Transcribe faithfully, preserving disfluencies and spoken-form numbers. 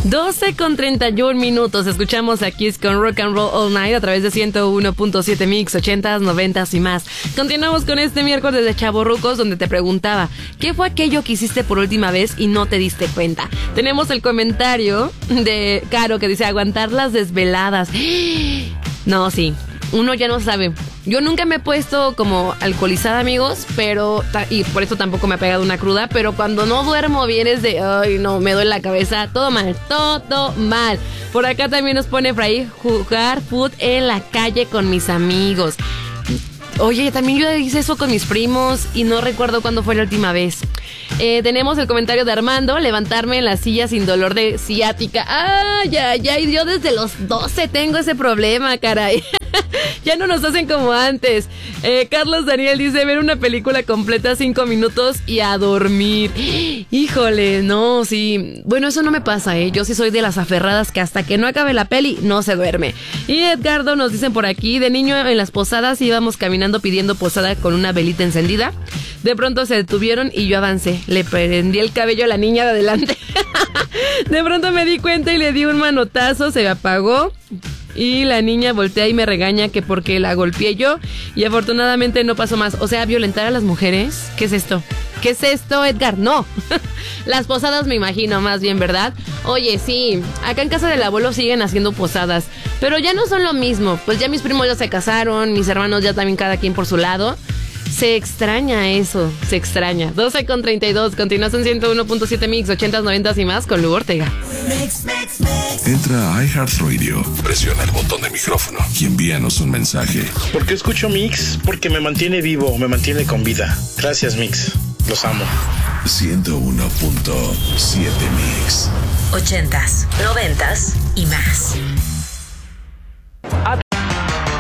doce con treinta y un minutos. Escuchamos a Kiss con Rock and Roll All Night a través de ciento uno punto siete Mix, ochentas, noventas y más. Continuamos con este miércoles de Chavorrucos, donde te preguntaba, ¿qué fue aquello que hiciste por última vez y no te diste cuenta? Tenemos el comentario de Caro que dice, aguantar las desveladas. No, sí, uno ya no sabe. Yo nunca me he puesto como alcoholizada, amigos, pero, y por eso tampoco me ha pegado una cruda, pero cuando no duermo bien es de, ay, no, me duele la cabeza, todo mal, todo mal. Por acá también nos pone Fray, jugar foot en la calle con mis amigos. Oye, también yo hice eso con mis primos y no recuerdo cuándo fue la última vez. Eh, tenemos el comentario de Armando, levantarme en la silla sin dolor de ciática. Ay, ay, ay, yo desde los doce tengo ese problema, caray. Ya no nos hacen como antes. eh, Carlos Daniel dice, ver una película completa cinco minutos y a dormir. Híjole, no, sí. Bueno, eso no me pasa, eh. Yo sí soy de las aferradas que hasta que no acabe la peli no se duerme. Y Edgardo nos dicen por aquí, de niño en las posadas íbamos caminando pidiendo posada con una velita encendida. De pronto se detuvieron y yo avancé. Le prendí el cabello a la niña de adelante. De pronto me di cuenta y le di un manotazo, se me apagó. Y la niña voltea y me regaña que porque la golpeé yo. Y afortunadamente no pasó más. O sea, violentar a las mujeres. ¿Qué es esto? ¿Qué es esto, Edgar? No. Las posadas me imagino más bien, ¿verdad? Oye, sí, acá en casa del abuelo siguen haciendo posadas, pero ya no son lo mismo. Pues ya mis primos ya se casaron, mis hermanos ya también cada quien por su lado. Se extraña eso, se extraña. doce con treinta y dos, continúas en ciento uno punto siete Mix, ochentas, noventas y más con Lu Ortega. Mix, mix, mix. Entra a iHeartRadio, presiona el botón de micrófono y envíanos un mensaje. ¿Por qué escucho Mix? Porque me mantiene vivo, me mantiene con vida. Gracias, Mix. Los amo. ciento uno punto siete Mix. Ochentas, noventas y más.